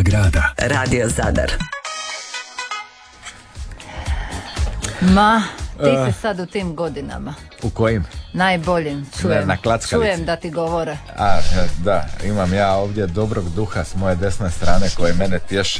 grada. Radio Zadar. Ma, ti si sad u tim godinama. U kojim? Najboljim, čujem. Na klackalici. Čujem da ti govore. Da, imam ja ovdje dobrog duha s moje desne strane koji mene tješi.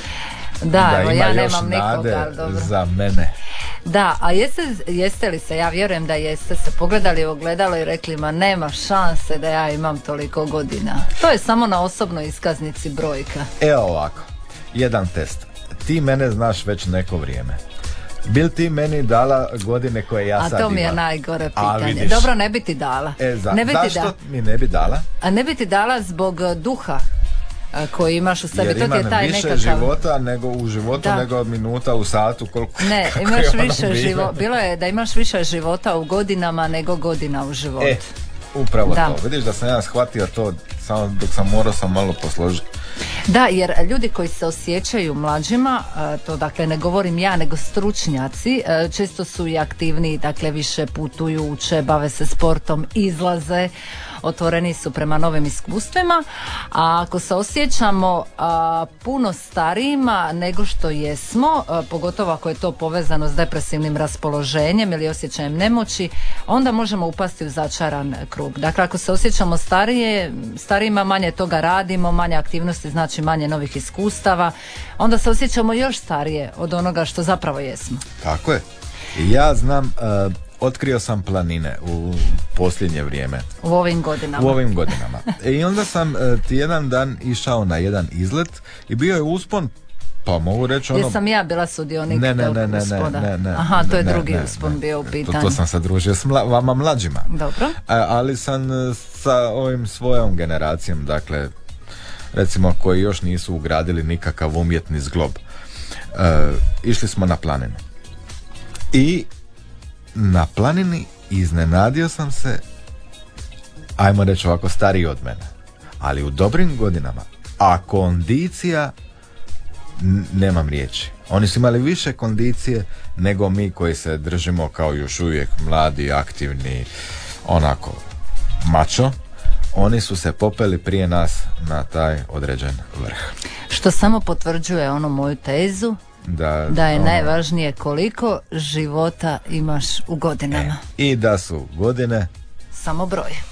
Da, evo, ima ja još nemam nade nikoga, ali dobro. za mene. Da, a jeste li se, ja vjerujem da jeste se pogledali u ogledalo i rekli, ma nema šanse da ja imam toliko godina. To je samo na osobnoj iskaznici brojka. Evo ovako, jedan test. Ti mene znaš već neko vrijeme. Bil ti meni dala godine koje ja sad imam? A to mi je najgore pitanje. vidiš. Dobro, ne bi ti dala. Zašto mi ne bi dala? A ne bi ti dala zbog duha koji imaš u sebi. Jer to ti je taj više nekakav... života nego u životu, nego minuta u satu. Koliko, ne, imaš više života. Bilo je da imaš više života u godinama nego godina u životu. Upravo to. Vidiš da sam ja shvatio to, samo dok sam morao sam malo posložiti. Da, jer ljudi koji se osjećaju mlađima, to dakle ne govorim ja, nego stručnjaci, često su i aktivniji, dakle više putuju, uče, bave se sportom, izlaze, otvoreni su prema novim iskustvima, a ako se osjećamo puno starijima nego što jesmo, pogotovo ako je to povezano s depresivnim raspoloženjem ili osjećajem nemoći, onda možemo upasti u začaran krug. Dakle, ako se osjećamo starijima, manje toga radimo, manje aktivnosti, znači manje novih iskustava, onda se osjećamo još starije od onoga što zapravo jesmo. Tako je. Ja znam, otkrio sam planine u posljednje vrijeme. U ovim godinama. I onda sam jedan dan išao na jedan izlet i bio je uspon, pa mogu reći ono... Jesam ja bila sudionik tog uspona? Aha, to je drugi uspon bio u pitanju. To sam se družio s vama mlađima. Dobro. Ali sam sa ovim svojom generacijom, dakle, recimo koji još nisu ugradili nikakav umjetni zglob. Išli smo na planinu. I na planini iznenadio sam se, ajmo reći ovako, stariji od mene, ali u dobrim godinama, a kondicija nemam riječi. Oni su imali više kondicije nego mi koji se držimo kao još uvijek mladi, aktivni, onako mačo. Oni su se popeli prije nas na taj određen vrh. Što samo potvrđuje onu moju tezu da je najvažnije koliko života imaš u godinama. I da su godine samo broj.